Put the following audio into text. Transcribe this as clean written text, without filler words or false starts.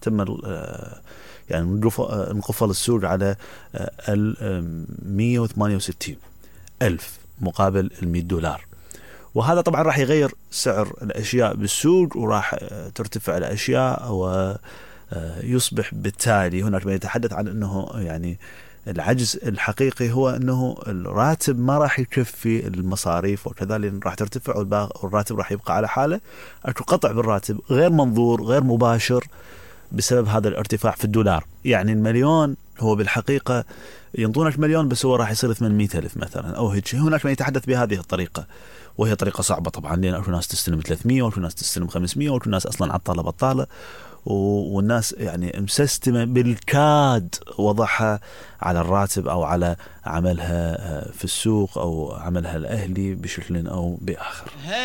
تم يعني انقفل السوق على 168 ألف مقابل $100. وهذا طبعا راح يغير سعر الأشياء بالسوق، وراح ترتفع الأشياء، ويصبح بالتالي هناك من يتحدث عن أنه يعني العجز الحقيقي هو أنه الراتب ما راح يكفي المصاريف وكذا، لأن راح ترتفع والراتب راح يبقى على حاله. أكو قطع بالراتب غير منظور غير مباشر بسبب هذا الارتفاع في الدولار. يعني المليون هو بالحقيقة ينطونك مليون بس هو راح يصير 800,000 مثلا أو هيك. هناك من يتحدث بهذه الطريقة، وهي طريقة صعبة طبعا، لأن أكو ناس تستلم 300 وأكو ناس تستلم 500 وأكو ناس أصلا عطالة بطالة، والناس يعني مسستمة بالكاد وضعها على الراتب أو على عملها في السوق أو عملها الأهلي بشكل أو بآخر.